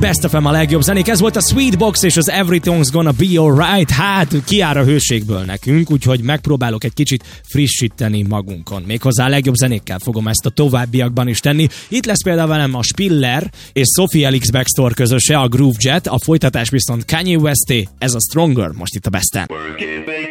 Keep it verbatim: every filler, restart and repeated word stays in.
Best of em a legjobb zenék. Ez volt a Sweetbox és az Everything's Gonna Be Alright. Hát, kiár a hőségből nekünk, úgyhogy megpróbálok egy kicsit frissíteni magunkon. Méghozzá a legjobb zenékkel fogom ezt a továbbiakban is tenni. Itt lesz például velem a Spiller és Sophie Elix Backstore közöse, a Groove Jet, a folytatás viszont Kanye Westé, ez a Stronger, most itt a Besten.